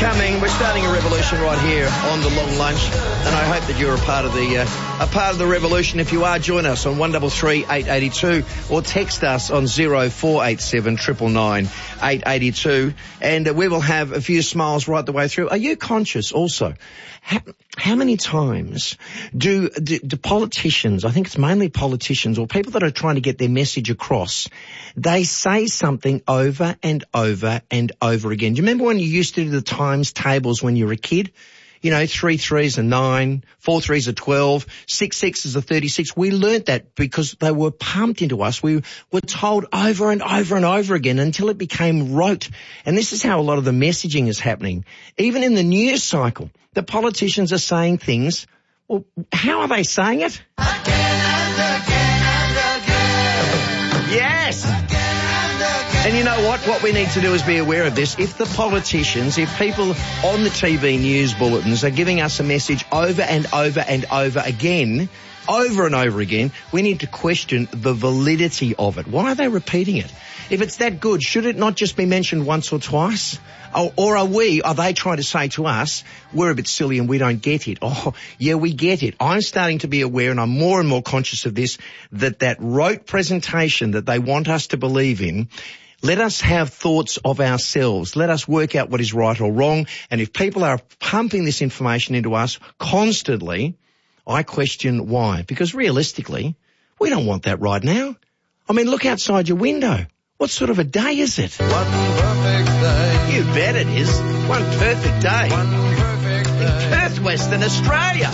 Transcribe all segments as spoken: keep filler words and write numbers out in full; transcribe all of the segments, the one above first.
coming. We're starting a revolution right here on the long lunch, and I hope that you're a part of the uh, a part of the revolution. If you are, join us on one double three eight eighty two or text us on zero four eight seven triple nine eight eighty two, and uh, we will have a few smiles right the way through. Are you conscious also? How, how many times do, do do politicians, I think it's mainly politicians or people that are trying to get their message across, they say something over and over and over again? Do you remember when you used to do the times tables when you were a kid? You know, three threes are nine, four threes are twelve, six sixes are thirty-six. We learnt that because they were pumped into us. We were told over and over and over again until it became rote. And this is how a lot of the messaging is happening. Even in the news cycle, the politicians are saying things. Well, how are they saying it? Again and again and again. Yes. And you know what? What we need to do is be aware of this. If the politicians, if people on the T V news bulletins are giving us a message over and over and over again, over and over again, we need to question the validity of it. Why are they repeating it? If it's that good, should it not just be mentioned once or twice? Or, or are we, are they trying to say to us, we're a bit silly and we don't get it? Oh, yeah, we get it. I'm starting to be aware, and I'm more and more conscious of this, that that rote presentation that they want us to believe in, let us have thoughts of ourselves. Let us work out what is right or wrong. And if people are pumping this information into us constantly, I question why. Because realistically, we don't want that right now. I mean, look outside your window. What sort of a day is it? One perfect day. You bet it is. One perfect day. One perfect day. In Perth, Western Australia.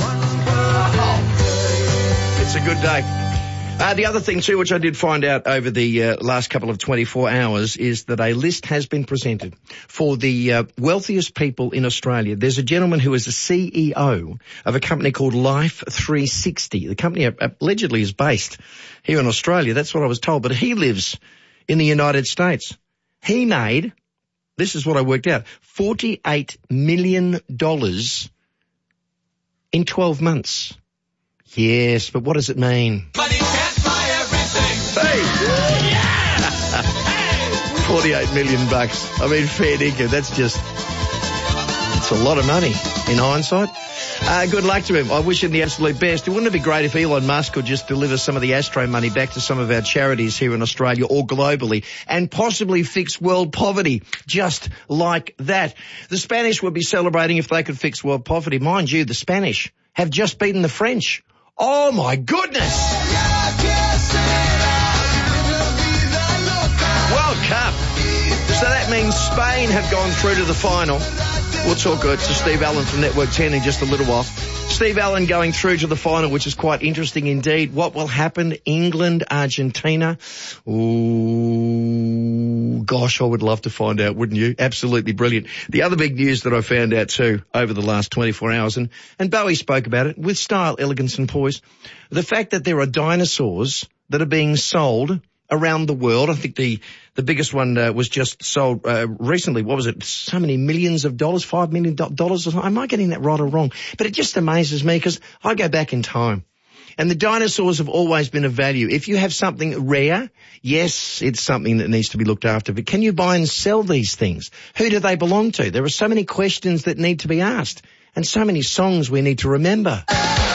Oh, it's a good day. Uh, the other thing too, which I did find out over the uh, last couple of twenty-four hours, is that a list has been presented for the uh, wealthiest people in Australia. There's a gentleman who is a C E O of a company called Life three sixty. The company allegedly is based here in Australia. That's what I was told. But he lives in the United States. He made, this is what I worked out, forty-eight million dollars in twelve months. Yes, but what does it mean? Money can't buy everything. Hey! Yeah! Hey! forty-eight million bucks. I mean, fair dinkum. That's just, it's a lot of money in hindsight. Uh, good luck to him. I wish him the absolute best. Wouldn't it be great if Elon Musk could just deliver some of the Astro money back to some of our charities here in Australia or globally and possibly fix world poverty just like that? The Spanish would be celebrating if they could fix world poverty. Mind you, the Spanish have just beaten the French. Oh, my goodness. World Cup. So that means Spain have gone through to the final. We'll talk uh, to Steve Allen from Network ten in just a little while. Steve Allen going through to the final, which is quite interesting indeed. What will happen? England, Argentina. Ooh, gosh, I would love to find out, wouldn't you? Absolutely brilliant. The other big news that I found out too over the last twenty-four hours, and, and Bowie spoke about it with style, elegance and poise, the fact that there are dinosaurs that are being sold around the world. I think the, the biggest one uh, was just sold uh, recently. What was it? So many millions of dollars, five million dollars. Am I getting that right or wrong? But it just amazes me because I go back in time. And the dinosaurs have always been of value. If you have something rare, yes, it's something that needs to be looked after. But can you buy and sell these things? Who do they belong to? There are so many questions that need to be asked and so many songs we need to remember.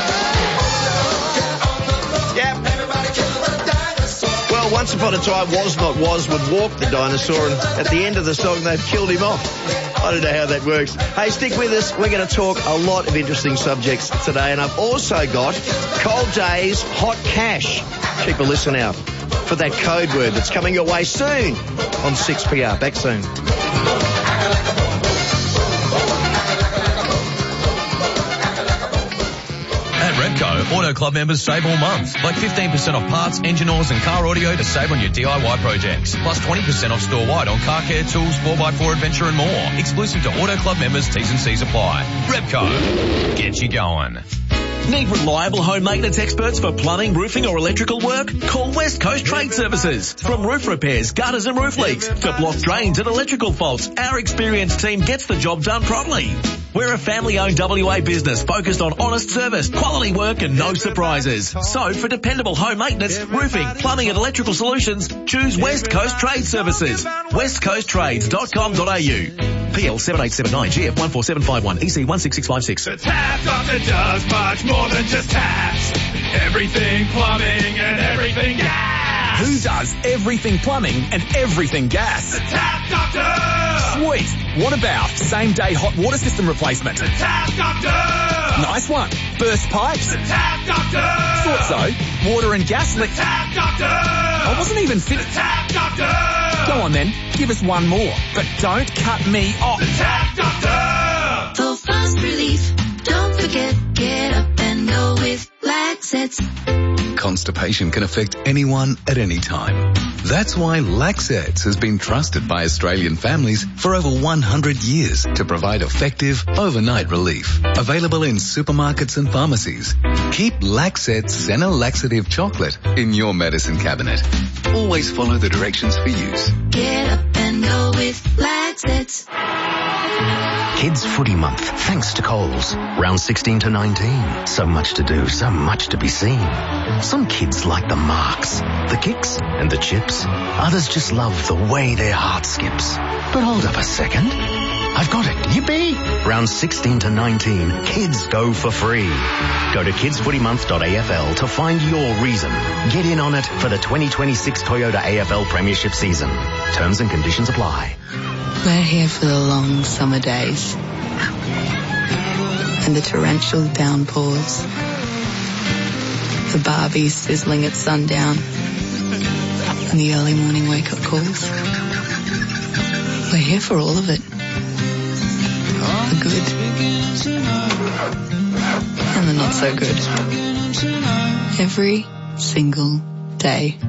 Once upon a time, Was Not Was would walk the dinosaur, and at the end of the song, they've killed him off. I don't know how that works. Hey, stick with us. We're going to talk a lot of interesting subjects today, and I've also got Cold Days Hot Cash. Keep a listen out for that code word that's coming your way soon on six P R. Back soon. Repco, Auto Club members save all month. Like fifteen percent off parts, engine oils and car audio to save on your D I Y projects. Plus twenty percent off store-wide on car care, tools, four by four adventure and more. Exclusive to Auto Club members, T's and C's apply. Repco, get you going. Need reliable home maintenance experts for plumbing, roofing or electrical work? Call West Coast Trade Services. From roof repairs, gutters and roof leaks to blocked drains and electrical faults, our experienced team gets the job done properly. We're a family-owned W A business focused on honest service, quality work and no surprises. So for dependable home maintenance, roofing, plumbing and electrical solutions, choose West Coast Trade Services. west coast trades dot com dot a u. P L seven eight seven nine, G F one four seven five one, E C one six six five six. The Tap Doctor does much more than just taps. Everything plumbing and everything gas. Who does everything plumbing and everything gas? The Tap Doctor! Sweet! What about same-day hot water system replacement? The Tap Doctor! Nice one. Burst pipes? The Tap Doctor! Thought so. Water and gas leak. The Tap Doctor! I wasn't even The finished. Tap Doctor! Go on then, give us one more. But don't cut me off. The Tap Doctor! For fast relief, don't forget, get up and go with Laxets. Constipation can affect anyone at any time. That's why Laxets has been trusted by Australian families for over one hundred years to provide effective overnight relief. Available in supermarkets and pharmacies. Keep Laxets Senna Laxative Chocolate in your medicine cabinet. Always follow the directions for use. Get up and go with Laxets. Kids Footy Month, thanks to Coles. Round sixteen to nineteen. So much to do, so much to be seen. Some kids like the marks, the kicks and the chips. Others just love the way their heart skips. But hold up a second. I've got it. Yippee! Round sixteen to nineteen, kids go for free. Go to kids footy month dot A F L to find your reason. Get in on it for the twenty twenty-six Toyota A F L Premiership season. Terms and conditions apply. We're here for the long summer days and the torrential downpours, the Barbies sizzling at sundown and the early morning wake-up calls. We're here for all of it. The good and the not so good. Every single day.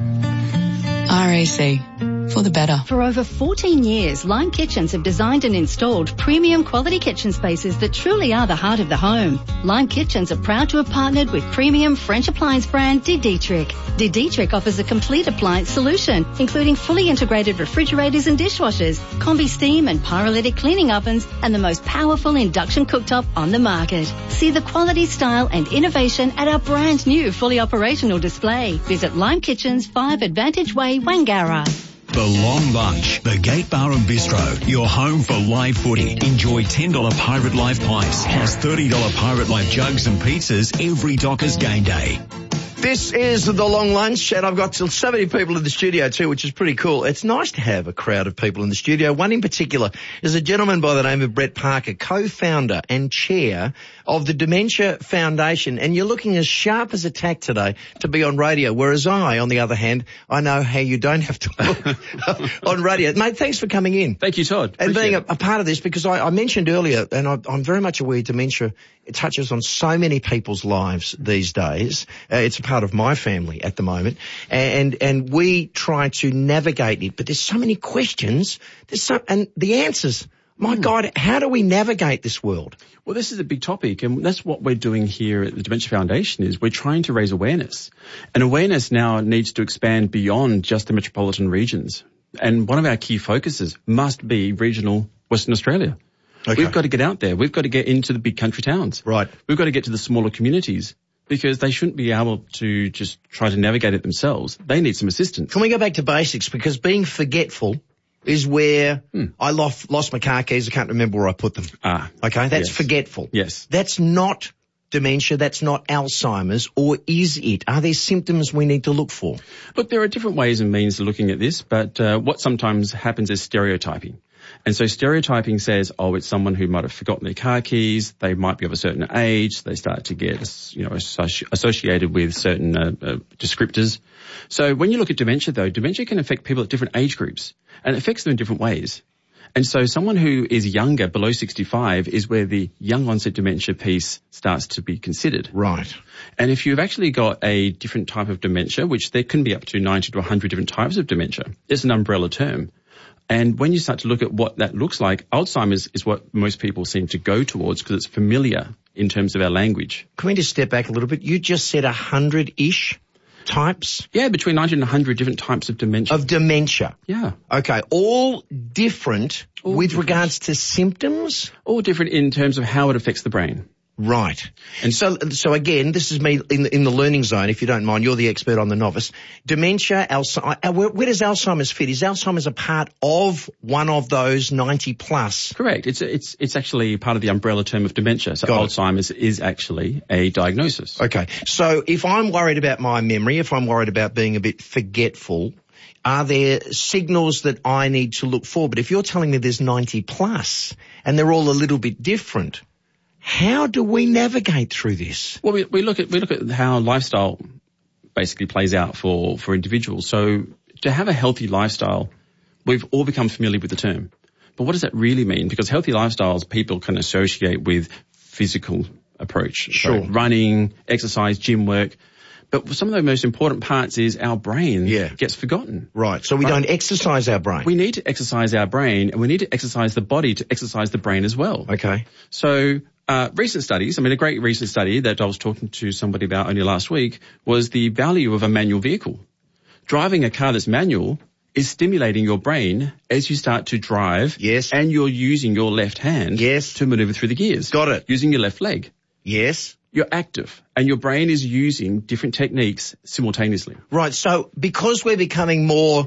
R A C. For the better. For over fourteen years, Lime Kitchens have designed and installed premium quality kitchen spaces that truly are the heart of the home. Lime Kitchens are proud to have partnered with premium French appliance brand De Dietrich. De Dietrich offers a complete appliance solution, including fully integrated refrigerators and dishwashers, combi steam and pyrolytic cleaning ovens, and the most powerful induction cooktop on the market. See the quality, style and innovation at our brand new fully operational display. Visit Lime Kitchens, five Advantage Way, Wangara. The Long Lunch, the Gate Bar and Bistro, your home for live footy. Enjoy ten dollars Pirate Life pints, plus thirty dollars Pirate Life jugs and pizzas every Dockers game day. This is the Long Lunch, and I've got so many people in the studio too, which is pretty cool. It's nice to have a crowd of people in the studio. One in particular is a gentleman by the name of Brett Parker, co-founder and chair of the Dementia Foundation. And you're looking as sharp as a tack today to be on radio, whereas I, on the other hand, I know how you don't have to look on radio. Mate, thanks for coming in. Thank you, Todd. And Appreciate being a, it. a part of this, because I, I mentioned earlier, and I, I'm very much aware dementia, it touches on so many people's lives these days. Uh, it's a part of my family at the moment, and and we try to navigate it. But there's so many questions. There's so and the answers. My mm. God, how do we navigate this world? Well, this is a big topic, and that's what we're doing here at the Dementia Foundation. Is we're trying to raise awareness, and awareness now needs to expand beyond just the metropolitan regions. And one of our key focuses must be regional Western Australia. Okay. We've got to get out there. We've got to get into the big country towns. Right. We've got to get to the smaller communities, because they shouldn't be able to just try to navigate it themselves. They need some assistance. Can we go back to basics? Because being forgetful is where hmm. I lost, lost my car keys. I can't remember where I put them. Ah. Okay, that's yes. forgetful. Yes. That's not dementia. That's not Alzheimer's. Or is it? Are there symptoms we need to look for? Look, there are different ways and means of looking at this, but uh, what sometimes happens is stereotyping. And so stereotyping says, oh, it's someone who might have forgotten their car keys. They might be of a certain age. They start to get, you know, associ- associated with certain uh, uh, descriptors. So when you look at dementia, though, dementia can affect people at different age groups, and it affects them in different ways. And so someone who is younger, below sixty-five, is where the young onset dementia piece starts to be considered. Right. And if you've actually got a different type of dementia, which there can be up to ninety to one hundred different types of dementia, it's an umbrella term. And when you start to look at what that looks like, Alzheimer's is what most people seem to go towards because it's familiar in terms of our language. Can we just step back a little bit? You just said a hundred-ish types? Yeah, between ninety and one hundred different types of dementia. Of dementia? Yeah. Okay, all different all with different. regards to symptoms? All different in terms of how it affects the brain. Right. And so, so again, this is me in the, in the learning zone, if you don't mind. You're the expert on the novice. Dementia, Alzheimer's, where, where does Alzheimer's fit? Is Alzheimer's a part of one of those ninety plus? Correct. It's it's it's actually part of the umbrella term of dementia. So Got Alzheimer's it. is actually a diagnosis. Okay. So if I'm worried about my memory, if I'm worried about being a bit forgetful, are there signals that I need to look for? But if you're telling me there's ninety plus and they're all a little bit different, how do we navigate through this? Well, we, we look at we look at how lifestyle basically plays out for, for individuals. So to have a healthy lifestyle, we've all become familiar with the term. But what does that really mean? Because healthy lifestyles people can associate with physical approach. Sure. So running, exercise, gym work. But some of the most important parts is our brain yeah. gets forgotten. Right. So we right? don't exercise our brain. We need to exercise our brain, and we need to exercise the body to exercise the brain as well. Okay. So uh, recent studies, I mean, a great recent study that I was talking to somebody about only last week was the value of a manual vehicle. Driving a car that's manual is stimulating your brain as you start to drive. Yes. And you're using your left hand. Yes. To maneuver through the gears. Got it. Using your left leg. Yes. You're active and your brain is using different techniques simultaneously. Right. So because we're becoming more,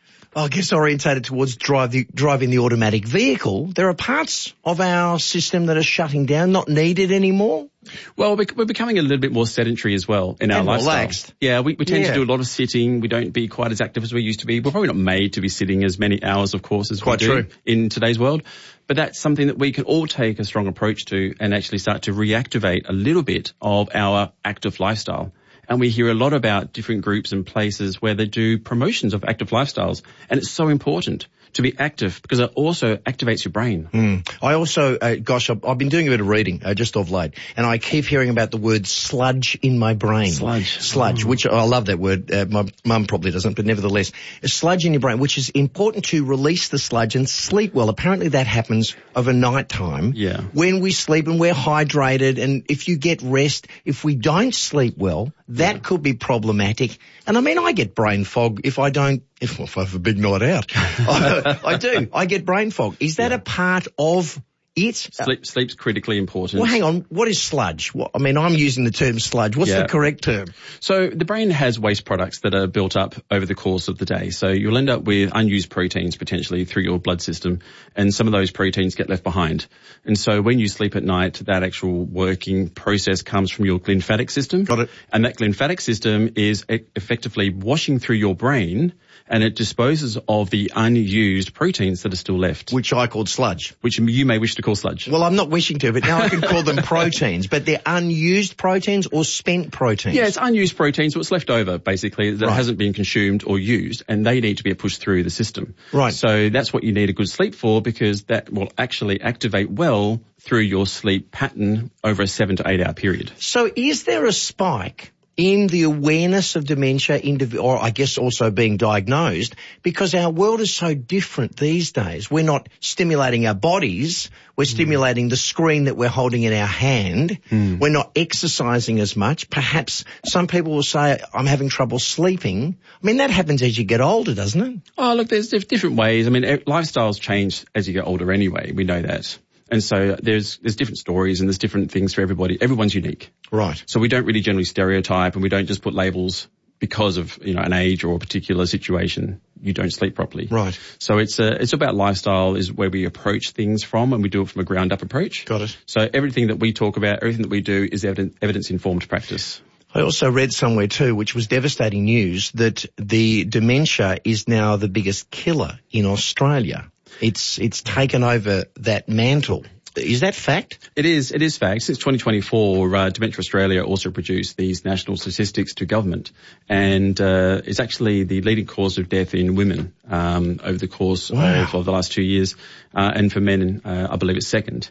I guess, orientated towards drive the, driving the automatic vehicle, there are parts of our system that are shutting down, not needed anymore. Well, we're becoming a little bit more sedentary as well in our and lifestyle. Relaxed. Yeah, we, we tend yeah. to do a lot of sitting. We don't be quite as active as we used to be. We're probably not made to be sitting as many hours, of course, as quite we do true. in today's world. But that's something that we can all take a strong approach to and actually start to reactivate a little bit of our active lifestyle. And we hear a lot about different groups and places where they do promotions of active lifestyles. And it's so important to be active because it also activates your brain. Mm. I also, uh, gosh, I've, I've been doing a bit of reading uh, just of late, and I keep hearing about the word sludge in my brain. Sludge. Sludge, oh. which I love that word. Uh, my mum probably doesn't, but nevertheless. A sludge in your brain, which is important to release the sludge and sleep well. Apparently that happens over night time. Yeah. When we sleep and we're hydrated, and if you get rest, if we don't sleep well, that yeah. could be problematic. And I mean, I get brain fog if I don't, if, if I have a big night out. I, I do. I get brain fog. Is that yeah. a part of it? Sleep, sleep's critically important. Well, hang on. What is sludge? What, I mean, I'm using the term sludge. What's yeah. the correct term? So the brain has waste products that are built up over the course of the day. So you'll end up with unused proteins potentially through your blood system, and some of those proteins get left behind. And so when you sleep at night, that actual working process comes from your glymphatic system. Got it. And that glymphatic system is e- effectively washing through your brain, and it disposes of the unused proteins that are still left. Which I called sludge. Which you may wish to call sludge. Well, I'm not wishing to, but now I can call them proteins. But they're unused proteins or spent proteins? Yeah, it's unused proteins, what's left over, basically, that right. hasn't been consumed or used, and they need to be pushed through the system. Right. So that's what you need a good sleep for, because that will actually activate well through your sleep pattern over a seven to eight hour period. So is there a spike in the awareness of dementia, or I guess also being diagnosed, because our world is so different these days? We're not stimulating our bodies, we're stimulating mm. the screen that we're holding in our hand. Mm. We're not exercising as much. Perhaps some people will say, I'm having trouble sleeping. I mean, that happens as you get older, doesn't it? Oh, look, there's different ways. I mean, lifestyles change as you get older anyway. We know that. And so there's there's different stories and there's different things for everybody. Everyone's unique. Right. So we don't really generally stereotype, and we don't just put labels because of, you know, an age or a particular situation. You don't sleep properly. Right. So it's uh, it's about lifestyle is where we approach things from, and we do it from a ground up approach. Got it. So everything that we talk about, everything that we do is evidence, evidence-informed practice. I also read somewhere too, which was devastating news, that the dementia is now the biggest killer in Australia. It's it's taken over that mantle. Is that fact? It is. It is fact. Since twenty twenty-four, uh, Dementia Australia also produced these national statistics to government, and uh, it's actually the leading cause of death in women um, over the course wow. of, of the last two years, uh, and for men, uh, I believe it's second.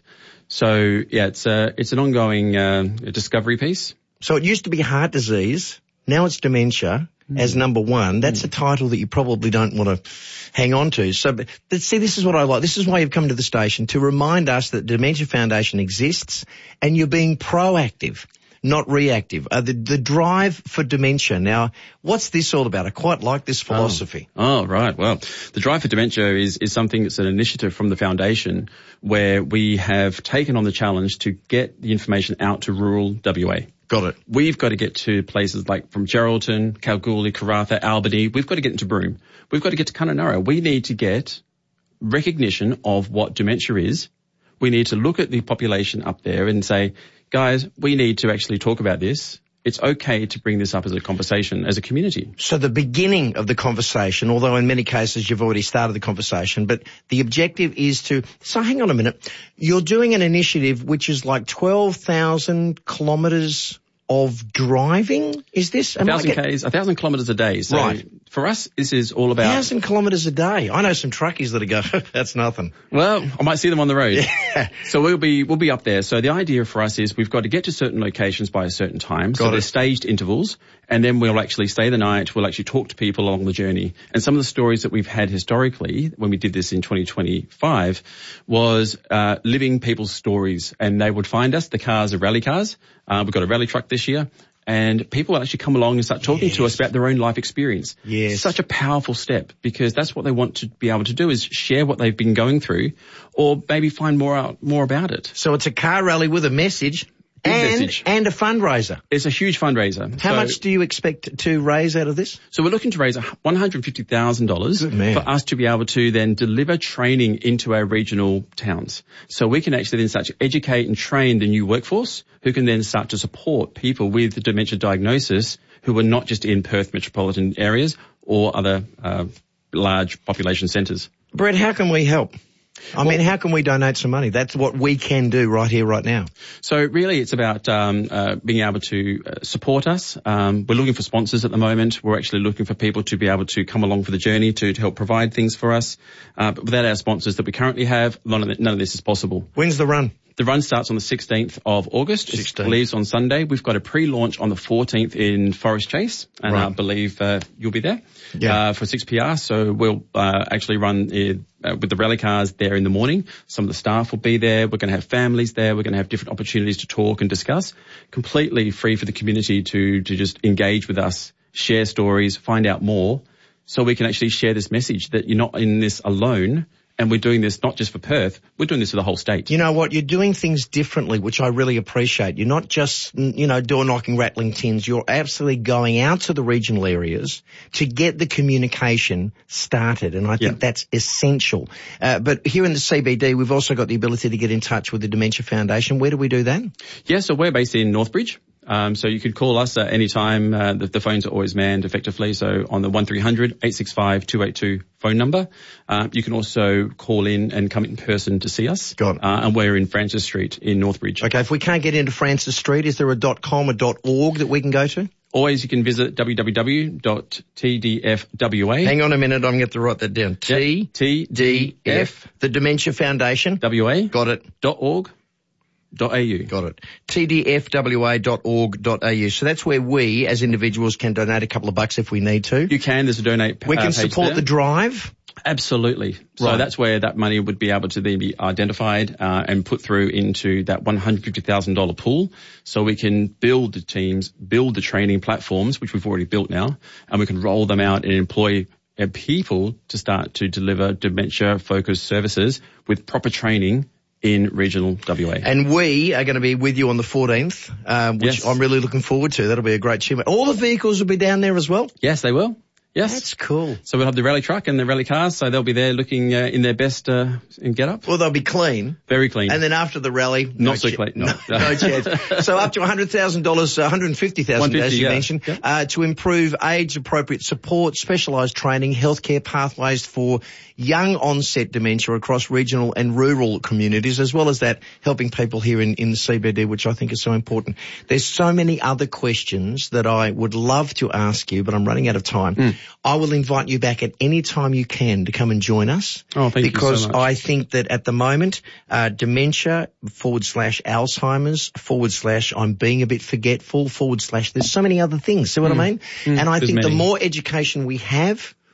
So yeah, it's uh, it's an ongoing uh, discovery piece. So it used to be heart disease. Now it's dementia mm. as number one. That's mm. a title that you probably don't want to hang on to. So, but, but see, this is what I like. This is why you've come to the station, to remind us that Dementia Foundation exists and you're being proactive. not reactive. Uh, the, the drive for dementia. Now, what's this all about? I quite like this philosophy. Oh, oh right. Well, the drive for dementia is, is something that's an initiative from the foundation where we have taken on the challenge to get the information out to rural W A. Got it. We've got to get to places like from Geraldton, Kalgoorlie, Karratha, Albany. We've got to get into Broome. We've got to get to Kununurra. We need to get recognition of what dementia is. We need to look at the population up there and say, guys, we need to actually talk about this. It's okay to bring this up as a conversation, as a community. So the beginning of the conversation, although in many cases you've already started the conversation, but the objective is to, so hang on a minute, you're doing an initiative which is like twelve thousand kilometres of driving, is this? A thousand Ks, a thousand kilometres a day. So right. For us, this is all about... A thousand kilometres a day. I know some truckies that go, that's nothing. Well, I might see them on the road. Yeah. So we'll be, we'll be up there. So the idea for us is we've got to get to certain locations by a certain time. Got so it. there's staged intervals, and then we'll actually stay the night. We'll actually talk to people along the journey. And some of the stories that we've had historically, when we did this in twenty twenty-five, was uh, living people's stories. And they would find us. The cars are rally cars. Uh, we've got a rally truck this year. And people will actually come along and start talking yes. to us about their own life experience. Yes. Such a powerful step, because that's what they want to be able to do, is share what they've been going through, or maybe find more out, more about it. So it's a car rally with a message. Big and, message. and a fundraiser. It's a huge fundraiser. How so, much do you expect to raise out of this? So we're looking to raise one hundred fifty thousand dollars for us to be able to then deliver training into our regional towns. So we can actually then start to educate and train the new workforce, who can then start to support people with dementia diagnosis who are not just in Perth metropolitan areas or other uh, large population centres. Brett, how can we help? I mean, how can we donate some money? That's what we can do right here, right now. So really it's about um, uh, being able to uh, support us. Um, we're looking for sponsors at the moment. We're actually looking for people to be able to come along for the journey to, to help provide things for us. Uh, but without our sponsors that we currently have, none of, it, none of this is possible. When's the run? The run starts on the sixteenth of August. sixteenth. It leaves on Sunday. We've got a pre-launch on the fourteenth in Forest Chase, and right. I believe uh, you'll be there yeah. uh, for six P R. So we'll uh, actually run uh, with the rally cars there in the morning. Some of the staff will be there. We're going to have families there. We're going to have different opportunities to talk and discuss. Completely free for the community to to just engage with us, share stories, find out more, so we can actually share this message that you're not in this alone. And we're doing this not just for Perth, we're doing this for the whole state. You know what? You're doing things differently, which I really appreciate. You're not just, you know, door knocking, rattling tins. You're absolutely going out to the regional areas to get the communication started. And I think yeah. that's essential. Uh, but here in the C B D, we've also got the ability to get in touch with the Dementia Foundation. Where do we do that? Yeah, so we're based in Northbridge. Um, so you could call us at any time. Uh, the, the phones are always manned effectively. So on the one three hundred, eight six five, two eight two phone number. Uh, you can also call in and come in person to see us. Got it. Uh, and we're in Francis Street in Northbridge. Okay, if we can't get into Francis Street, is there a .com or .org that we can go to? Always you can visit w w w dot t d f w a. Hang on a minute, I'm going to have to write that down. T D F, the Dementia Foundation. W A. Got it. Dot org. Dot A U. Got it. T D F W A dot org dot A U. So that's where we, as individuals, can donate a couple of bucks if we need to. You can. There's a donate We can uh, support there. the drive. Absolutely. So right. that's where that money would be able to then be identified uh, and put through into that one hundred fifty thousand dollars pool, so we can build the teams, build the training platforms, which we've already built now, and we can roll them out and employ uh, people to start to deliver dementia-focused services with proper training in regional W A. And we are going to be with you on the fourteenth, uh, which yes. I'm really looking forward to. That'll be a great achievement. All the vehicles will be down there as well? Yes, they will. Yes. That's cool. So we'll have the rally truck and the rally cars, so they'll be there looking uh, in their best uh, in get-up. Well, they'll be clean. Very clean. And then after the rally... Not no so ch- clean. No, no, no chance. So up to one hundred thousand dollars, uh, one hundred fifty thousand dollars, as you yeah. mentioned, yeah. uh, to improve age-appropriate support, specialised training, healthcare pathways for young onset dementia across regional and rural communities, as well as that helping people here in, in the C B D, which I think is so important. There's so many other questions that I would love to ask you, but I'm running out of time. Mm. I will invite you back at any time you can to come and join us. Oh, thank because you so much. I think that at the moment, uh, dementia forward slash Alzheimer's forward slash I'm being a bit forgetful forward slash there's so many other things. See what mm. I mean? Mm. And I There's think many. the more education we have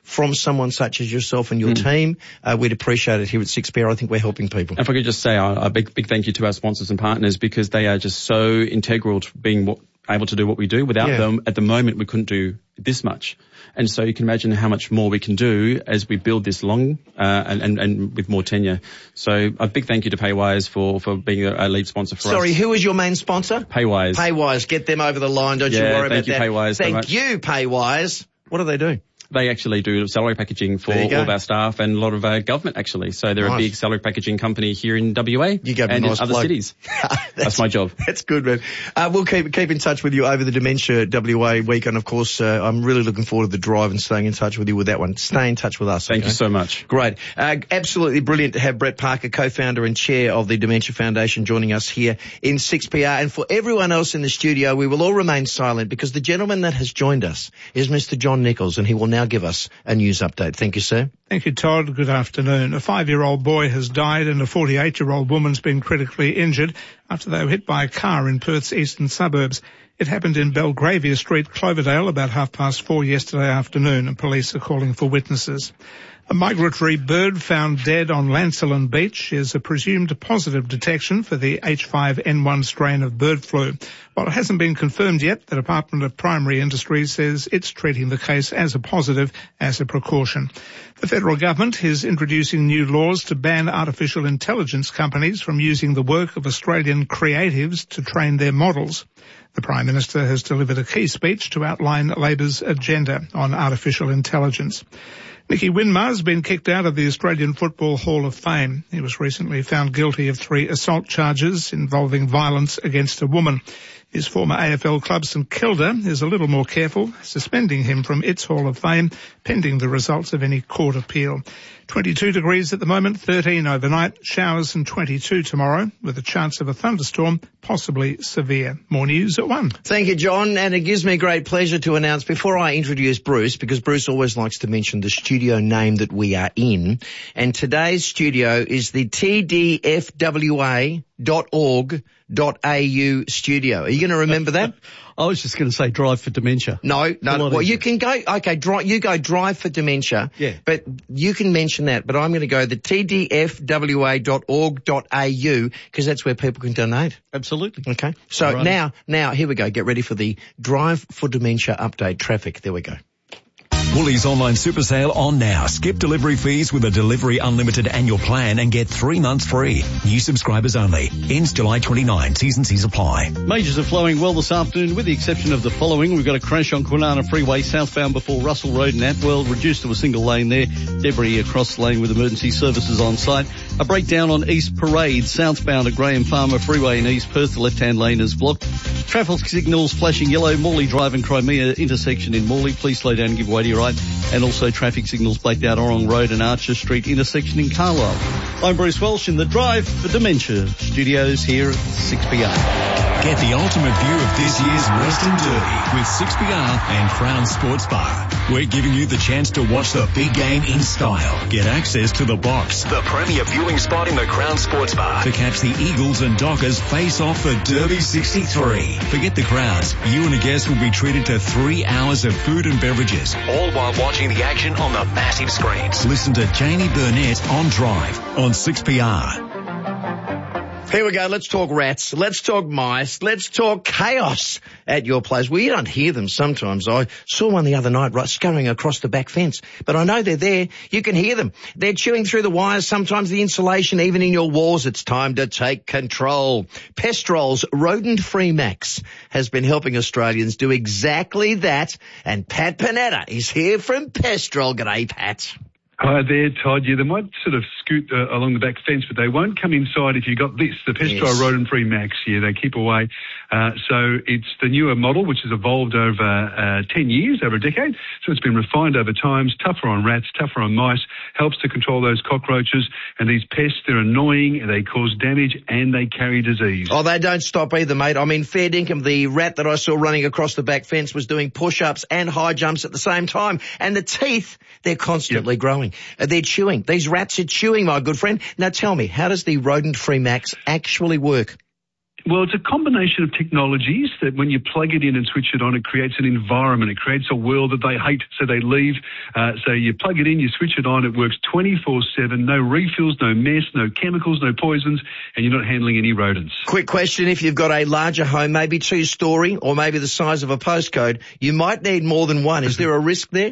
from someone such as yourself and your Mm. team, uh, we'd appreciate it here at six P R. I think we're helping people. If I could just say a, a big, big thank you to our sponsors and partners, because they are just so integral to being what, able to do what we do. Without Yeah. them, at the moment, we couldn't do this much. And so you can imagine how much more we can do as we build this long uh, and, and, and with more tenure. So a big thank you to Paywise for, for being a, a lead sponsor for Sorry, us. who is your main sponsor? Paywise. Paywise. Get them over the line. Don't Yeah, you worry thank about you, that. Paywise, so Thank much. you, Paywise. What do they do? They actually do salary packaging for There you go. all of our staff and a lot of our government, actually. So they're Nice. a big salary packaging company here in W A You gave me and a nice in other plug. cities. That's my job. That's good, man. Uh, we'll keep keep in touch with you over the Dementia W A week, and of course, uh, I'm really looking forward to the drive and staying in touch with you with that one. Stay in touch with us. Thank okay? you so much. Great. Uh, absolutely brilliant to have Brett Parker, co-founder and chair of the Dementia Foundation, joining us here in six P R. And for everyone else in the studio, we will all remain silent because the gentleman that has joined us is Mister John Nichols, and he will now give us a news update. Thank you, sir. Thank you, Todd. Good afternoon. A five-year-old boy has died and a forty-eight-year-old woman's been critically injured after they were hit by a car in Perth's eastern suburbs. It happened in Belgravia Street, Cloverdale, about half past four yesterday afternoon, and police are calling for witnesses. A migratory bird found dead on Lancelin Beach is a presumed positive detection for the H five N one strain of bird flu. While it hasn't been confirmed yet, the Department of Primary Industries says it's treating the case as a positive, as a precaution. The federal government is introducing new laws to ban artificial intelligence companies from using the work of Australian creatives to train their models. The Prime Minister has delivered a key speech to outline Labor's agenda on artificial intelligence. Nicky Winmar has been kicked out of the Australian Football Hall of Fame. He was recently found guilty of three assault charges involving violence against a woman. His former A F L club St Kilda is a little more careful, suspending him from its Hall of Fame pending the results of any court appeal. twenty-two degrees at the moment, thirteen overnight, showers and twenty-two tomorrow with a chance of a thunderstorm, possibly severe. More news at one. Thank you, John, and it gives me great pleasure to announce, before I introduce Bruce, because Bruce always likes to mention the studio name that we are in, and today's studio is the T D F W A dot org dot A U studio. Are you going to remember that? I was just going to say drive for dementia. No, no. Well, easier. you can go, okay, drive, you go drive for dementia. Yeah. But you can mention that, but I'm going to go the T D F W A dot org dot A U because that's where people can donate. Absolutely. Okay. So Right. now, now, here we go. Get ready for the Drive for Dementia update traffic. There we go. Woolies online super sale on now. Skip delivery fees with a delivery unlimited annual plan and get three months free. New subscribers only. Ends July twenty-ninth. T's and C's apply. Majors are flowing well this afternoon with the exception of the following. We've got a crash on Kwinana Freeway southbound before Russell Road in Atwell, reduced to a single lane there. Debris across the lane with emergency services on site. A breakdown on East Parade southbound at Graham Farmer Freeway in East Perth. The left-hand lane is blocked. Traffic signals flashing yellow. Morley Drive and Crimea intersection in Morley. Please slow down and give way to your right. And also traffic signals blacked out Orong Road and Archer Street intersection in Carlisle. I'm Bruce Welsh in the Drive for Dementia studios here at six P R. Get the ultimate view of this year's Western Derby with six P R and Crown Sports Bar. We're giving you the chance to watch the big game in style. Get access to the box, The premier viewing spot in the Crown Sports Bar. to catch the Eagles and Dockers face off for Derby sixty-three. Forget the crowds. You and a guest will be treated to three hours of food and beverages. All while watching the action on the massive screens. Listen to Janie Burnett on Drive on six P R. Here we go. Let's talk rats. Let's talk mice. Let's talk chaos at your place. Well, you don't hear them sometimes. I saw one the other night right scurrying across the back fence, but I know they're there. You can hear them. They're chewing through the wires, sometimes the insulation, even in your walls. It's time to take control. Pestrol's rodent-free Max has been helping Australians do exactly that. And Pat Panetta is here from Pestrol. G'day, Pat. Hi there, Todd. Yeah, they might sort of scoot uh, along the back fence, but they won't come inside if you got this, the Pestrol Yes. Rodent-Free Max. Yeah, they keep away. Uh, so it's the newer model, which has evolved over uh, ten years, over a decade. So it's been refined over time, tougher on rats, tougher on mice, helps to control those cockroaches. And these pests, they're annoying, they cause damage, and they carry disease. Oh, they don't stop either, mate. I mean, fair dinkum, the rat that I saw running across the back fence was doing push-ups and high jumps at the same time. And the teeth, they're constantly Yep. growing. Uh, They're chewing. These rats are chewing, my good friend. Now tell me, how does the rodent-free Max actually work? Well, it's a combination of technologies that when you plug it in and switch it on, it creates an environment. It creates a world that they hate, so they leave. Uh, so you plug it in, you switch it on, it works twenty-four seven, no refills, no mess, no chemicals, no poisons, and you're not handling any rodents. Quick question, if you've got a larger home, maybe two-storey or maybe the size of a postcode, you might need more than one. Is there a risk there?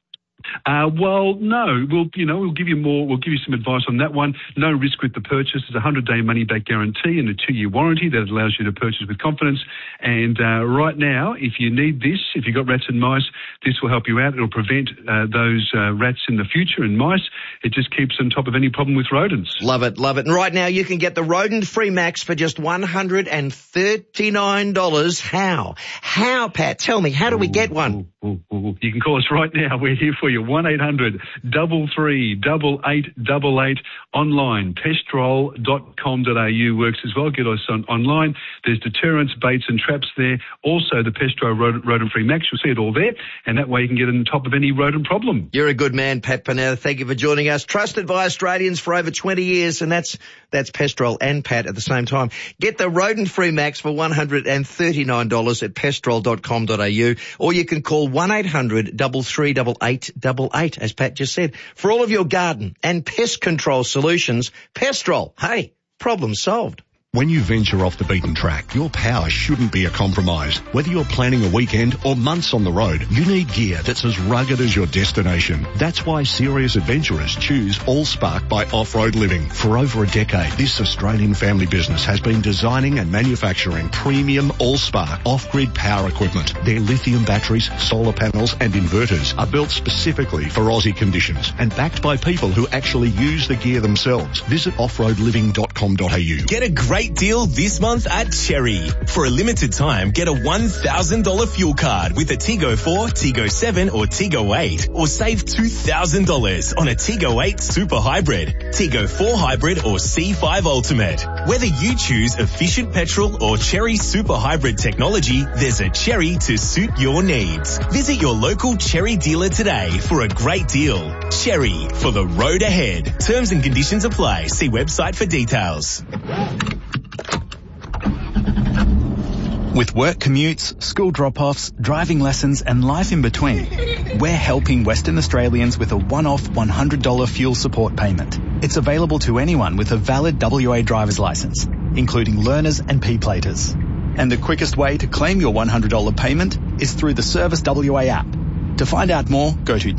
Uh, well, no. We'll, you know, we'll give you more. We'll give you some advice on that one. No risk with the purchase. There's a hundred-day money-back guarantee and a two-year warranty that allows you to purchase with confidence. And uh, right now, if you need this, if you've got rats and mice, this will help you out. It'll prevent uh, those uh, rats in the future and mice. It just keeps on top of any problem with rodents. Love it, love it. And right now, you can get the rodent-free Max for just one hundred thirty-nine dollars. How? How, Pat? Tell me, how do we get one? Ooh, ooh, ooh. You can call us right now. We're here for you. one eight hundred, three three, eight eight eight eight. Online. Pestrol dot com dot a u works as well. Get us on online. There's deterrents, baits and traps there. Also the Pestrol rodent, rodent free Max. You'll see it all there. And that way you can get on top of any rodent problem. You're a good man, Pat Panetta. Thank you for joining us. Trusted by Australians for over twenty years. And that's, that's Pestrol and Pat at the same time. Get the rodent free Max for one hundred thirty-nine dollars at pestrol dot com dot a u, or you can call one eight hundred, three three eight eight eight eight, as Pat just said. For all of your garden and pest control solutions, Pestrol. Hey, problem solved. When you venture off the beaten track, your power shouldn't be a compromise. Whether you're planning a weekend or months on the road, you need gear that's as rugged as your destination. That's why serious adventurers choose Allspark by Off-Road Living. For over a decade, this Australian family business has been designing and manufacturing premium Allspark off-grid power equipment. Their lithium batteries, solar panels and inverters are built specifically for Aussie conditions and backed by people who actually use the gear themselves. Visit off road living dot com dot a u. Get a great deal this month at Cherry. For a limited time, get a one thousand dollars fuel card with a Tigo four, Tigo seven or Tigo eight, or save two thousand dollars on a Tigo eight Super Hybrid, Tigo four Hybrid or C five Ultimate. Whether you choose efficient petrol or Cherry Super Hybrid technology, there's a Cherry to suit your needs. Visit your local Cherry dealer today for a great deal. Cherry, for the road ahead. Terms and conditions apply. See website for details. With work commutes, school drop-offs, driving lessons and life in between, we're helping Western Australians with a one-off one hundred dollars fuel support payment. It's available to anyone with a valid W A driver's licence, including learners and P-platers. And the quickest way to claim your one hundred dollars payment is through the Service W A app. To find out more, go to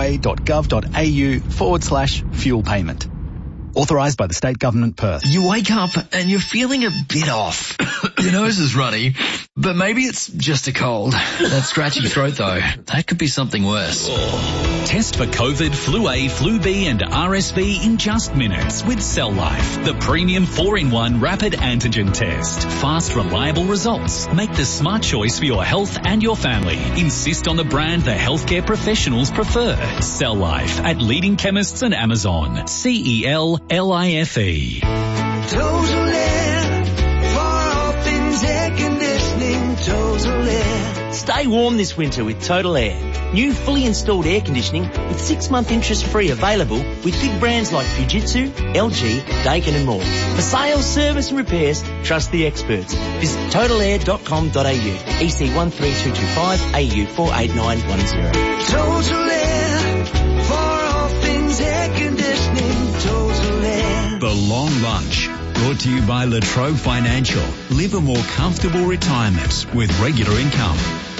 wa.gov.au forward slash fuel payment. Authorised by the State Government, Perth. You wake up and you're feeling a bit off. Your nose is runny, but maybe it's just a cold. That scratchy throat though, that could be something worse. Test for COVID, Flu A, Flu B and R S V in just minutes with Cell Life, the premium four in one rapid antigen test. Fast, reliable results. Make the smart choice for your health and your family. Insist on the brand the healthcare professionals prefer. Cell Life at leading chemists and Amazon. C E L L I F E. Total Air, for all things air conditioning, Total Air. Stay warm this winter with Total Air. New fully installed air conditioning with six month interest free available with big brands like Fujitsu, L G, Daikin and more. For sales, service and repairs, trust the experts. Visit total air dot com dot a u. E C one three two two five, A U four eight nine one zero. Total Air, for all things air conditioning, Total Air. The Long Lunch. Brought to you by Latrobe Financial. Live a more comfortable retirement with regular income.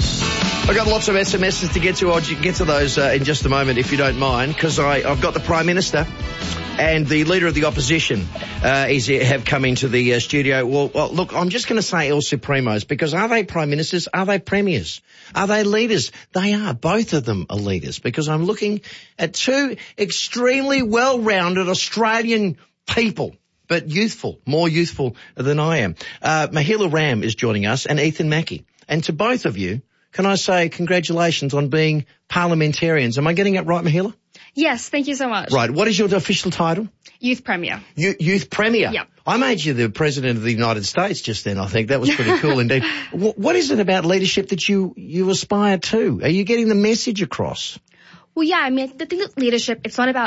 I've got lots of S M Ses to get to. I'll get to those uh, in just a moment, if you don't mind, because I've got the Prime Minister and the Leader of the Opposition uh, is, have come into the uh, studio. Well, well, look, I'm just going to say El Supremos, because are they Prime Ministers? Are they Premiers? Are they leaders? They are. Both of them are leaders, because I'm looking at two extremely well-rounded Australian people, but youthful, more youthful than I am. Uh, Mahela Ram is joining us, and Ethan Mackey. And to both of you, can I say congratulations on being parliamentarians? Am I getting it right, Mahela? Yes, thank you so much. Right. What is your official title? Youth Premier. You, Youth Premier? Yep. I made you the President of the United States just then, I think. That was pretty cool indeed. What, what is it about leadership that you, you aspire to? Are you getting the message across? Well, yeah, I mean, the thing with leadership, it's not about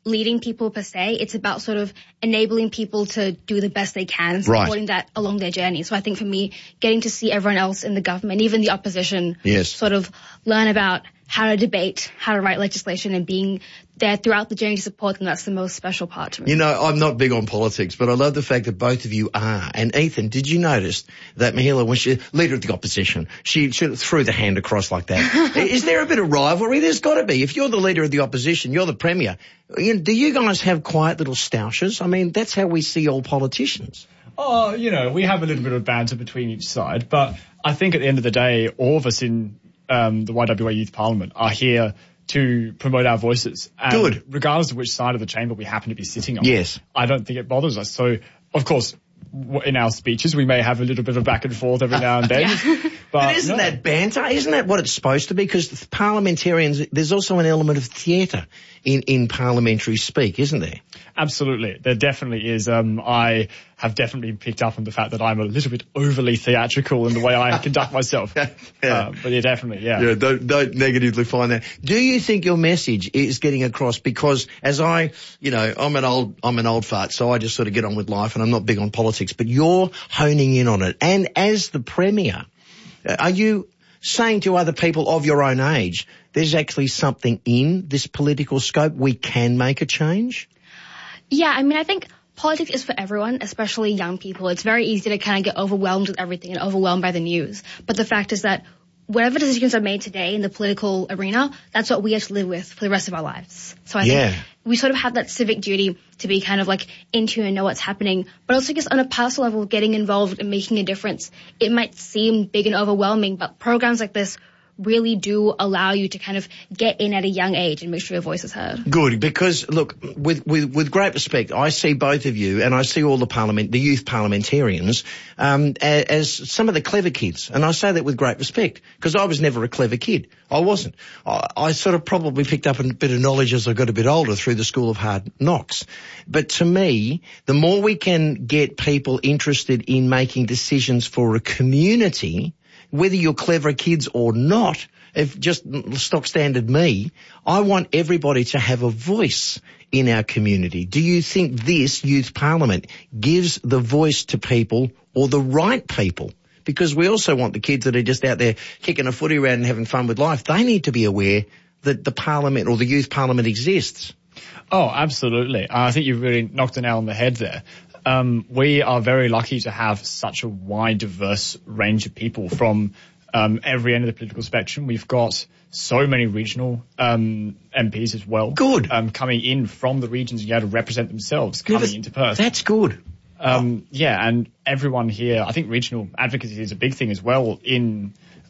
leading people per se. It's about sort of enabling people to do the best they can, supporting Right. that along their journey. So I think for me, getting to see everyone else in the government, even the opposition, Yes. sort of learn about how to debate, how to write legislation, and being there throughout the journey to support them, that's the most special part to me. You know, I'm not big on politics, but I love the fact that both of you are. And Ethan, did you notice that Mahela, when she, leader of the opposition, she, she threw the hand across like that? Is there a bit of rivalry? There's got to be. If you're the leader of the opposition, you're the premier. You know, do you guys have quiet little stoushes? I mean, that's how we see all politicians. Oh, you know, we have a little bit of banter between each side, but I think at the end of the day, all of us in um, the Y W A Youth Parliament are here to promote our voices. And Good. regardless of which side of the chamber we happen to be sitting on. Yes. I don't think it bothers us. So, of course, w- in our speeches, we may have a little bit of back and forth every now and then. But, But isn't no. that banter? Isn't that what it's supposed to be? Because the parliamentarians, there's also an element of theatre in, in parliamentary speak, isn't there? Absolutely. There definitely is. Um, I have definitely picked up on the fact that I'm a little bit overly theatrical in the way I conduct myself. Yeah. Uh, but yeah, definitely, yeah. Yeah, don't, don't negatively find that. Do you think your message is getting across? Because as I, you know, I'm an old, I'm an old fart, so I just sort of get on with life and I'm not big on politics, but you're honing in on it. And as the Premier, are you saying to other people of your own age, there's actually something in this political scope, we can make a change? Yeah, I mean, I think politics is for everyone, especially young people. It's very easy to kind of get overwhelmed with everything and overwhelmed by the news. But the fact is that whatever decisions are made today in the political arena, that's what we have to live with for the rest of our lives. So I Yeah. think we sort of have that civic duty to be kind of like in tune and know what's happening. But also just on a personal level, getting involved and making a difference. It might seem big and overwhelming, but programs like this really do allow you to kind of get in at a young age and make sure your voice is heard. Good, because look, with, with, with great respect, I see both of you and I see all the parliament, the youth parliamentarians, um, as, as some of the clever kids. And I say that with great respect because I was never a clever kid. I wasn't. I, I sort of probably picked up a bit of knowledge as I got a bit older through the School of Hard Knocks. But to me, the more we can get people interested in making decisions for a community, whether you're clever kids or not, if just stock standard me, I want everybody to have a voice in our community. Do you think this youth parliament gives the voice to people or the right people? Because we also want the kids that are just out there kicking a footy around and having fun with life. They need to be aware that the parliament or the youth parliament exists. Oh, absolutely. I think you've really knocked the nail on the head there. Um, we are very lucky to have such a wide, diverse range of people from um, every end of the political spectrum. We've got so many regional um, M Ps as well. Good. Um, coming in from the regions and be able to represent themselves coming that's, into Perth. That's good. Um, yeah, and everyone here, I think regional advocacy is a big thing as well in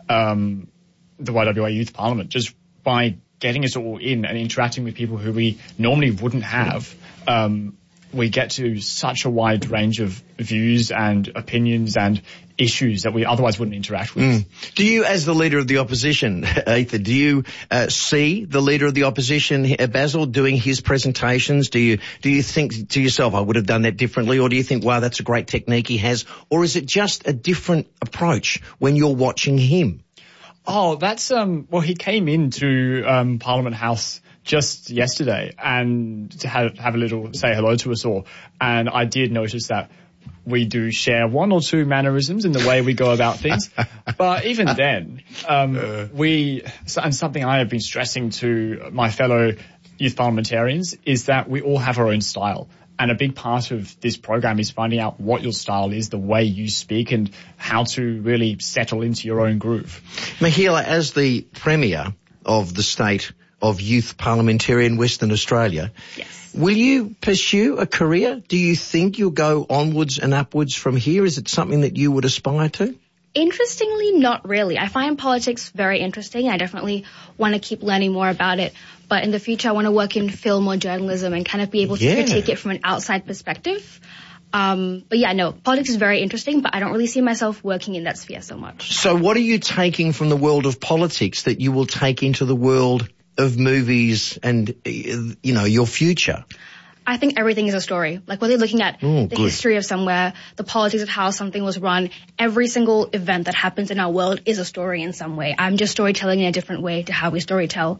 um, the Y W A Youth Parliament, just by getting us all in and interacting with people who we normally wouldn't have. Um, we get to such a wide range of views and opinions and issues that we otherwise wouldn't interact with. Mm. Do you, as the leader of the opposition, Ethan, do you uh, see the leader of the opposition, uh, Basil, doing his presentations? Do you do you think to yourself, I would have done that differently? Or do you think, wow, that's a great technique he has? Or is it just a different approach when you're watching him? Oh, that's, um, well, he came into um, Parliament House just yesterday and to have, have a little say hello to us all. And I did notice that we do share one or two mannerisms in the way we go about things. But even then, um, uh. we, and something I have been stressing to my fellow youth parliamentarians is that we all have our own style. And a big part of this program is finding out what your style is, the way you speak, and how to really settle into your own groove. Mahela, as the Premier of the state of Youth Parliamentarian Western Australia, yes. Will you pursue a career? Do you think you'll go onwards and upwards from here? Is it something that you would aspire to? Interestingly, not really. I find politics very interesting. I definitely want to keep learning more about it. But in the future, I want to work in film or journalism and kind of be able to yeah. critique it from an outside perspective. Um, but yeah, no, politics is very interesting, but I don't really see myself working in that sphere so much. So what are you taking from the world of politics that you will take into the world of movies and, you know, your future? I think everything is a story. Like whether you're looking at oh, the good. history of somewhere, the politics of how something was run, every single event that happens in our world is a story in some way. I'm just storytelling in a different way to how we storytell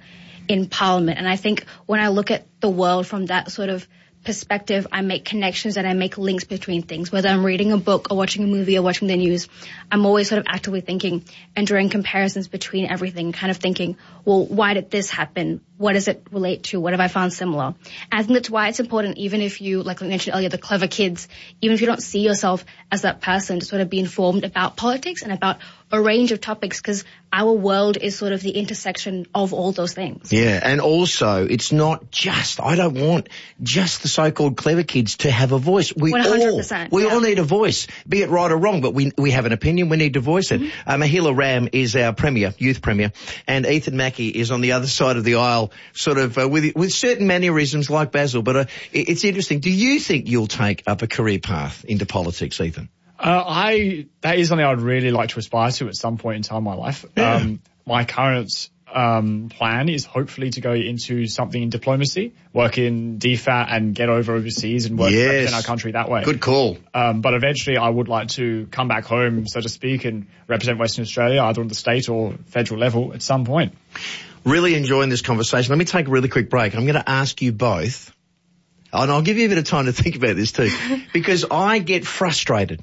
in Parliament. And I think when I look at the world from that sort of perspective, I make connections and I make links between things. Whether I'm reading a book or watching a movie or watching the news, I'm always sort of actively thinking and drawing comparisons between everything, kind of thinking, well, why did this happen? What does it relate to? What have I found similar? And I think that's why it's important, even if you, like I mentioned earlier, the clever kids, even if you don't see yourself as that person, to sort of be informed about politics and about a range of topics, because our world is sort of the intersection of all those things. Yeah, and also it's not just, I don't want just the so-called clever kids to have a voice. We one hundred percent, all, we yeah. all need a voice, be it right or wrong, but we we have an opinion, we need to voice it. Mm-hmm. Uh, Mahela Ram is our Premier, Youth Premier, and Ethan Mackey is on the other side of the aisle, sort of uh, with with certain mannerisms like Basil, but uh, it, it's interesting. Do you think you'll take up a career path into politics, Ethan? Uh, I, that is something I'd really like to aspire to at some point in time in my life. Yeah. Um, my current, um, plan is hopefully to go into something in diplomacy, work in D FAT and get over overseas and work Yes. represent our country that way. Good call. Um, but eventually I would like to come back home, so to speak, and represent Western Australia either on the state or federal level at some point. Really enjoying this conversation. Let me take a really quick break. I'm going to ask you both, and I'll give you a bit of time to think about this too, because I get frustrated.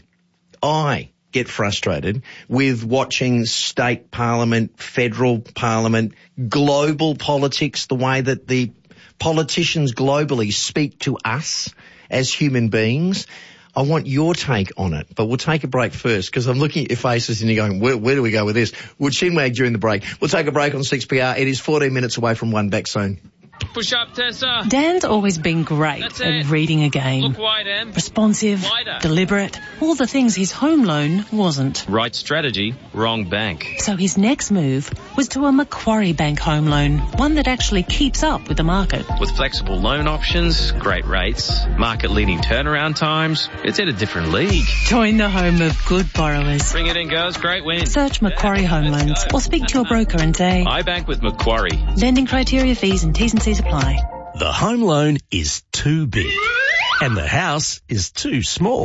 I get frustrated with watching state parliament, federal parliament, global politics, the way that the politicians globally speak to us as human beings. I want your take on it, but we'll take a break first, because I'm looking at your faces and you're going, where, where do we go with this? We'll chinwag during the break. We'll take a break on six P R. It is fourteen minutes away from one. Back soon. Push up, Tessa. Dan's always been great That's at it. reading a game. Look wide, Em. Responsive, Wider. deliberate, all the things his home loan wasn't. Right strategy, wrong bank. So his next move was to a Macquarie Bank home loan, one that actually keeps up with the market. With flexible loan options, great rates, market-leading turnaround times, it's in a different league. Join the home of good borrowers. Bring it in, girls. Great win. Search Macquarie Home Loans or speak to your broker and say, I bank with Macquarie. lending criteria, fees and T's and C's apply. The home loan is too big and the house is too small.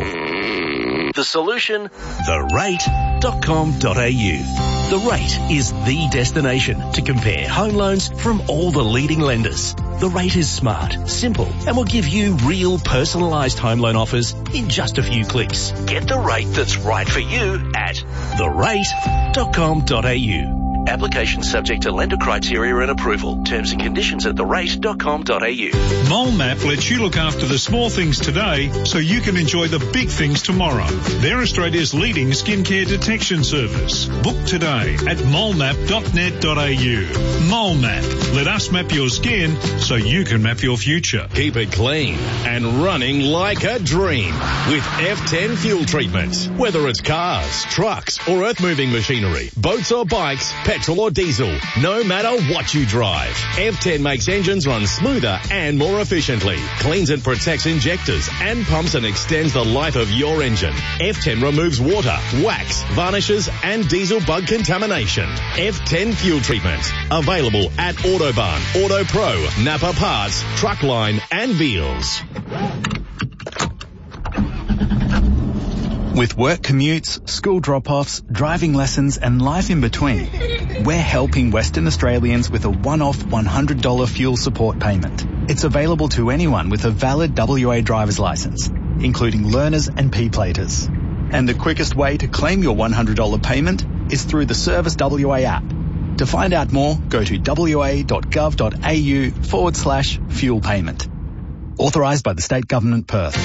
The solution? the rate dot com dot a u. The Rate is the destination to compare home loans from all the leading lenders. The Rate is smart, simple, and will give you real personalised home loan offers in just a few clicks. Get the rate that's right for you at the rate dot com dot a u. Application subject to lender criteria and approval. Terms and conditions at the rate dot com dot a u. MoleMap lets you look after the small things today so you can enjoy the big things tomorrow. They're Australia's leading skincare detection service. Book today at molemap dot net dot a u. MoleMap. Let us map your skin so you can map your future. Keep it clean and running like a dream with F ten fuel treatment. Whether it's cars, trucks or earth-moving machinery, boats or bikes, petrol or diesel, no matter what you drive, F ten makes engines run smoother and more efficiently, cleans and protects injectors and pumps and extends the life of your engine. F ten removes water, wax, varnishes and diesel bug contamination. F ten fuel treatment. Available at Autobahn, Auto Pro, Napa Parts, Truckline and Veals. With work commutes, school drop-offs, driving lessons and life in between, we're helping Western Australians with a one-off one hundred dollars fuel support payment. It's available to anyone with a valid W A driver's licence, including learners and P-platers. And the quickest way to claim your one hundred dollars payment is through the Service W A app. To find out more, go to w a dot gov dot a u forward slash fuel payment. Authorised by the State Government, Perth.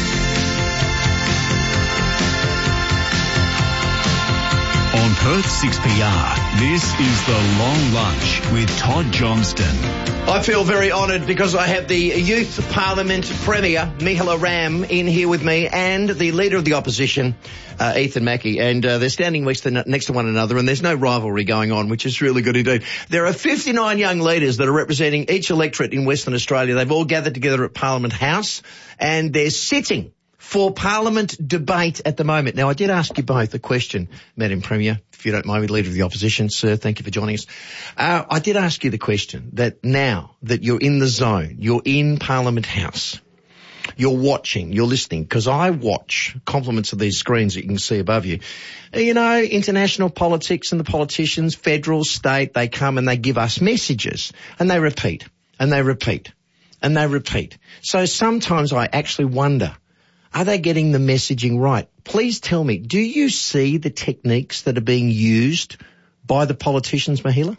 On Perth six P R, this is The Long Lunch with Todd Johnston. I feel very honoured because I have the Youth Parliament Premier, Mahela Ram, in here with me, and the Leader of the Opposition, uh, Ethan Mackey. And uh, they're standing next to, next to one another, and there's no rivalry going on, which is really good indeed. There are fifty-nine young leaders that are representing each electorate in Western Australia. They've all gathered together at Parliament House, and they're sitting for Parliament debate at the moment. Now, I did ask you both a question, Madam Premier, if you don't mind me, Leader of the Opposition. Sir, thank you for joining us. Uh, I did ask you the question that now that you're in the zone, you're in Parliament House, you're watching, you're listening, because I watch compliments of these screens that you can see above you. You know, international politics and the politicians, federal, state, they come and they give us messages and they repeat and they repeat and they repeat. So sometimes I actually wonder, are they getting the messaging right? Please tell me, do you see the techniques that are being used by the politicians, Mahela?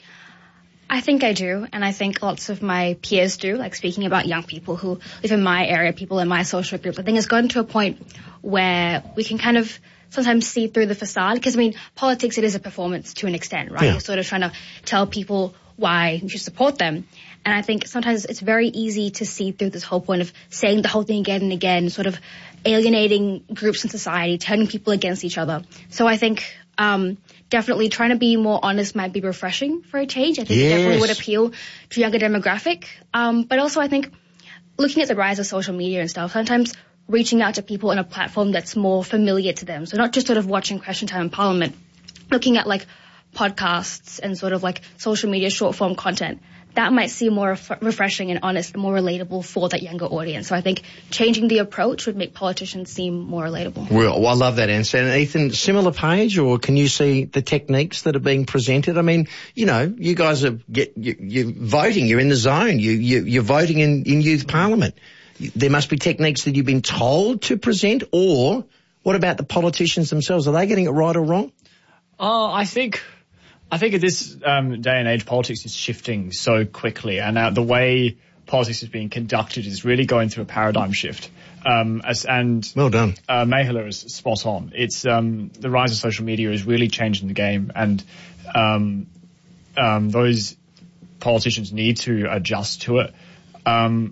I think I do, and I think lots of my peers do, like speaking about young people who live in my area, people in my social group. I think it's gotten to a point where we can kind of sometimes see through the facade, because, I mean, politics, it is a performance to an extent, right? Yeah. You're sort of trying to tell people why you should support them. And I think sometimes it's very easy to see through this whole point of saying the whole thing again and again, sort of alienating groups in society, turning people against each other. So I think um definitely trying to be more honest might be refreshing for a change. I think Yes. it definitely would appeal to a younger demographic. Um, but also I think looking at the rise of social media and stuff, sometimes reaching out to people on a platform that's more familiar to them. So not just sort of watching Question Time in Parliament, looking at like podcasts and sort of like social media short form content. That might seem more ref- refreshing and honest and more relatable for that younger audience. So I think changing the approach would make politicians seem more relatable. Well, I love that answer. And Ethan, similar page, or can you see the techniques that are being presented? I mean, you know, you guys are get you, you're voting. You're in the zone. You, you you're voting in, in youth parliament. There must be techniques that you've been told to present, or what about the politicians themselves? Are they getting it right or wrong? Oh, I think. I think at this um, day and age, politics is shifting so quickly, and uh, the way politics is being conducted is really going through a paradigm shift. Um, as, and well done. Uh, Mahela is spot on. It's um, the rise of social media is really changing the game, and um, um, those politicians need to adjust to it. Um,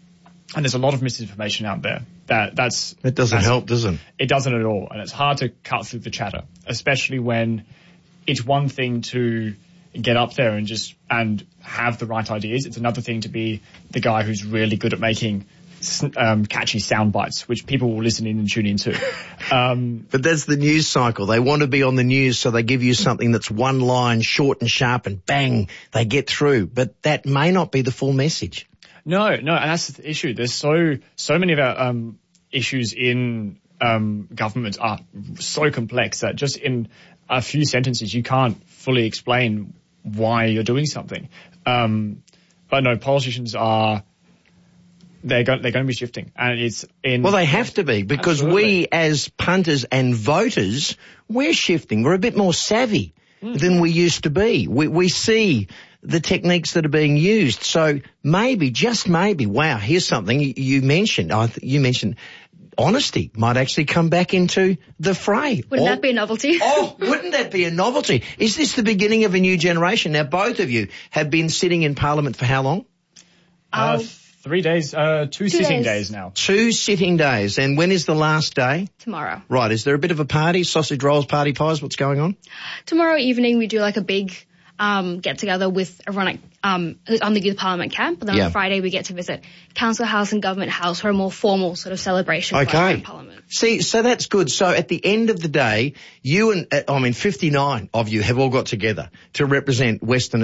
and there's a lot of misinformation out there. That that's it doesn't that's, help, does it? It doesn't at all, and it's hard to cut through the chatter, especially when it's one thing to get up there and just and have the right ideas. It's another thing to be the guy who's really good at making um, catchy sound bites, which people will listen in and tune into. Um, but that's the news cycle. They want to be on the news, so they give you something that's one line, short and sharp, and bang, they get through. But that may not be the full message. No, no, and that's the issue. There's so so many of our um, issues in um, government are so complex that just in a few sentences you can't fully explain why you're doing something. Um, but no, politicians are they're going they're going to be shifting, and it's in well they have to be, because absolutely. we as punters and voters, we're shifting. We're a bit more savvy mm. than we used to be. We we see the techniques that are being used. So maybe, just maybe, wow, here's something you, you mentioned. I th- you mentioned honesty might actually come back into the fray. Wouldn't or, that be a novelty? Oh, wouldn't that be a novelty? Is this the beginning of a new generation? Now, both of you have been sitting in Parliament for how long? Uh, um, three days, uh, two, two sitting days. days now. Two sitting days. And when is the last day? Tomorrow. Right. Is there a bit of a party? Sausage rolls, party pies? What's going on? Tomorrow evening we do like a big um, get together with everyone like, um, on the Youth Parliament camp. And then yeah. on Friday we get to visit Council House and Government House for a more formal sort of celebration. Okay. For Parliament. See, so that's good. So at the end of the day, you and, I mean, fifty-nine of you have all got together to represent Western